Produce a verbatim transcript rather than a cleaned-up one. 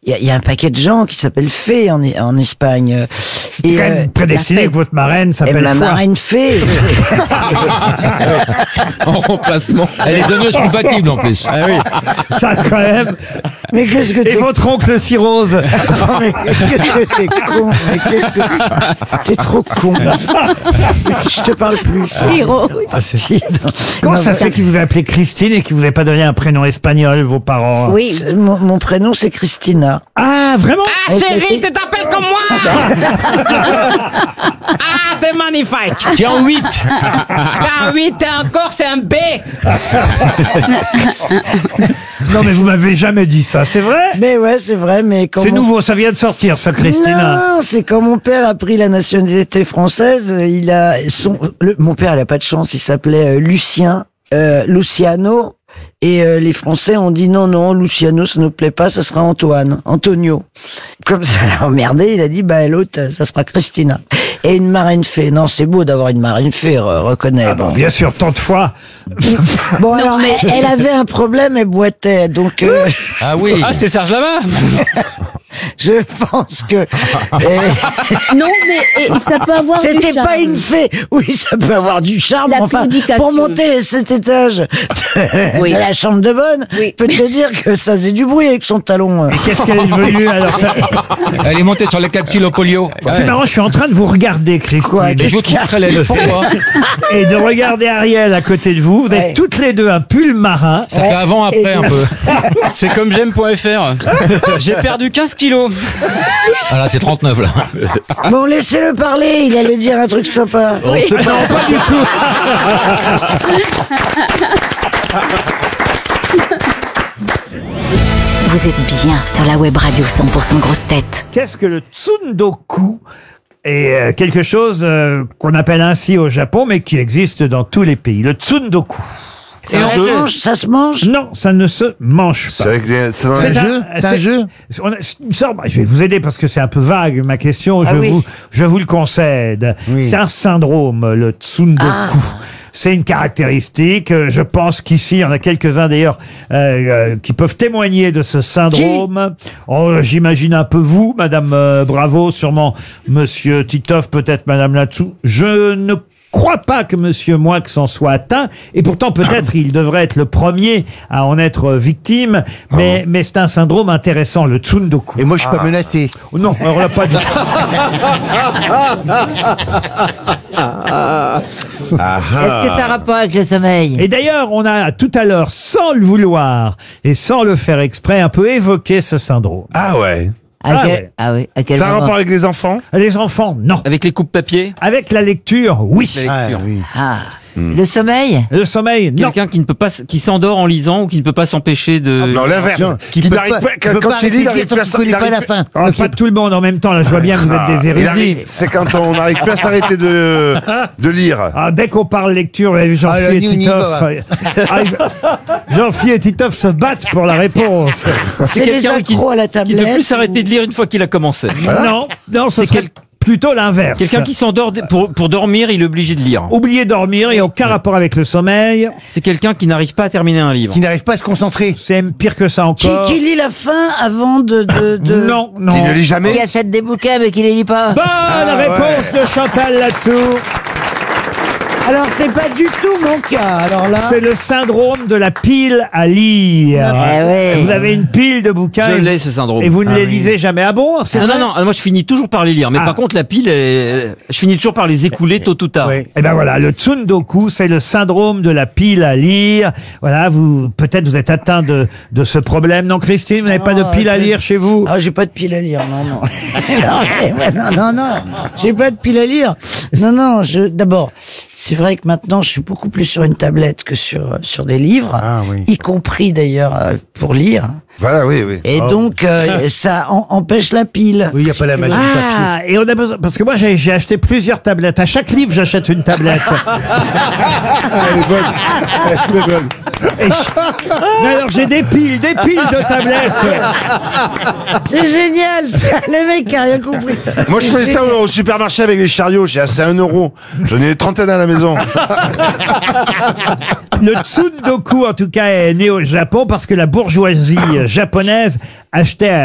il y, y a un paquet de gens qui s'appellent Fée en, en Espagne. C'était quand même prédestiné que votre marraine s'appelle Ma Foix. marraine Fée. En remplacement. Elle est donneuse compatible en plus. Ah oui. Ça quand même. Mais qu'est-ce que Et t'es votre oncle Cirrhose. con, mais qu'est-ce que t'es con, mais qu'est-ce que t'es trop con. Je te parle plus. Siro. Comment ça se fait qu'il vous a appelé Christine et qu'il vous a pas donné un prénom espagnol, vos parents? Oui. C'est- Mon, mon prénom c'est Christina. Ah, vraiment? Ah, chérie, tu t'appelles comme moi. Ah, t'es magnifique. Tu es en huit. Ah oui, t'es encore, c'est un B. Non, mais vous m'avez jamais dit ça, c'est vrai? Mais ouais, c'est vrai, mais quand C'est mon- nouveau, ça vient de sortir, ça, Christina. Non, c'est quand mon père a pris la nationalité française, il a son le- mon père il a pas de chance, il s'appelait euh, Lucien euh, Luciano et euh, les Français ont dit non non, Luciano ça nous plaît pas, ça sera Antoine, Antonio. Comme ça l'a emmerdé, il a dit bah l'autre ça sera Christina. Et une marraine fée. Non, c'est beau d'avoir une marraine fée, re- reconnais. Ah bon, bien sûr, tant de fois. Bon, alors, elle, elle avait un problème, elle boitait, donc euh, Ah oui. Ah, c'est Serge Lama. je pense que euh, Non, mais et, ça peut avoir du c'était charme. pas une fée. Oui, ça peut avoir du charme. La Enfin, claudication. pour monter les sept étages de, Oui. de la chambre de bonne, Oui. je peux te dire que ça faisait du bruit avec son talon. Qu'est-ce qu'elle est devenue alors? Elle est montée sur les capsules au polio. C'est marrant, je suis en train de vous regarder, Christine. Quoi, Et je vous trouve très laide. Pourquoi? Et de regarder Ariel à côté de vous. Vous êtes Ouais. toutes les deux un pull marin. Ça fait avant, après, un peu. C'est comme j'aime point F R. J'ai perdu quinze kilos. Ah là, c'est trente-neuf, là. Bon, laissez-le parler, il allait dire un truc sympa. Non, pas du tout. Vous êtes bien sur la web radio cent pour cent grosse tête. Qu'est-ce que le tsundoku? Et euh, quelque chose euh, qu'on appelle ainsi au Japon, mais qui existe dans tous les pays. Le tsundoku. Et on mange, ça se mange? Non, ça ne se mange pas. C'est un C'est jeu. C'est un jeu. On a une sorte- je vais vous aider parce que c'est un peu vague ma question. Je Ah oui. vous, je vous le concède. C'est un syndrome, le tsundoku. Ah. C'est une caractéristique. euh, Je pense qu'ici, il y en a quelques-uns d'ailleurs euh, euh, qui peuvent témoigner de ce syndrome. Oh, j'imagine un peu vous, Madame euh, Bravo, sûrement Monsieur Titoff, peut-être Madame Latsou. Je ne crois pas que Monsieur Moix en soit atteint, et pourtant peut-être il devrait être le premier à en être victime, mais, mais c'est un syndrome intéressant, le tsundoku. Et moi, je suis pas menacé. Oh non, alors là, pas du tout. Est-ce que ça a rapport avec le sommeil? Et d'ailleurs, on a tout à l'heure, sans le vouloir et sans le faire exprès, un peu évoqué ce syndrome. Ah ouais. À Ah quel- ouais. ah oui, à quel Ça a moment? rapport avec les enfants? Les enfants, non. Avec les coupes papier. Avec la lecture, oui. La lecture. Ah, le sommeil? Le sommeil, non. Quelqu'un qui ne peut pas, s- qui s'endort en lisant ou qui ne peut pas s'empêcher de. Non, l'inverse. Non, Qui peut n'arrive pas- pas, qui peut quand pas il lit, il arrêter de n'arrive lire plus à tant qu'il connaît pas la fin. Alors, pas tout le monde en même temps, là je vois bien que vous êtes des Il érudits. arrive- C'est quand on n'arrive plus à s'arrêter de, de lire. Ah, dès qu'on parle lecture, vous avez vu Ah, Jean-Phi le et ni- ni- Titoff. Ah, ils- Jean-Phi et Titoff se battent pour la réponse. C'est les quelqu'un qui, accros à la qui ne tablette. peut plus s'arrêter de lire une fois qu'il a commencé. Non, non, ce C'est serait quel- plutôt l'inverse. Quelqu'un qui s'endort d- pour, pour dormir, il est obligé de lire. Oubliez dormir et aucun rapport avec le sommeil. C'est quelqu'un qui n'arrive pas à terminer un livre. Qui n'arrive pas à se concentrer. C'est même pire que ça Qui, encore. qui lit la fin avant de... de, de... Non, non. Qui ne lit Qui jamais. achète des bouquins mais qui les lit pas? Bonne réponse de Chantal là-dessous. Alors, c'est pas du tout mon cas, alors là... C'est le syndrome de la pile à lire. Eh ouais. Vous avez une pile de bouquins Je et, l'ai, ce syndrome. et vous ne Ah les oui. lisez jamais. Ah bon? C'est Ah non, vrai non, moi je finis toujours par les lire. Mais Ah. par contre, la pile, elle- je finis toujours par les écouler tôt ou tard. Eh ben voilà, le tsundoku, c'est le syndrome de la pile à lire. Voilà, vous peut-être vous êtes atteint de de ce problème. Non, Christine, vous n'avez pas de Non, pile à je- lire chez vous? Ah, j'ai pas de pile à lire, non, non. non, mais ouais, non, non, non. J'ai pas de pile à lire. Non, non, je, d'abord, c'est vrai que maintenant, je suis beaucoup plus sur une tablette que sur, sur des livres. Ah oui. Y compris d'ailleurs euh, pour lire. Voilà, oui, oui. Et donc, euh, ça en- empêche la pile. Oui, il n'y a pas la magie du papier. Ah, et on a besoin, parce que moi j'ai j'ai acheté plusieurs tablettes. À chaque livre, j'achète une tablette. Elle est bonne. Elle est très bonne. Et je- Mais alors j'ai des piles, des piles de tablettes. C'est génial, ça. Le mec a rien compris. Moi, je faisais ça au supermarché avec les chariots. J'ai assez un euro. J'en ai une trentaine à la maison. Le tsundoku, en tout cas, est né au Japon parce que la bourgeoisie japonaise achetait à